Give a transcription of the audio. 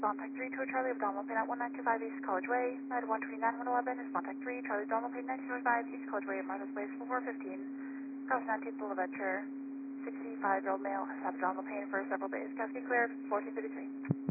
Contact 3 to Charlie Abdominal Pain at 1925 East College Way. Med 129-111 is Contact 3, Charlie Abdominal Pain 1925 East College Way, Martha's Place 4415. Cross 19th Boulevard Chair. 65-year-old male has had abdominal pain for several days. Cascade cleared, 1453.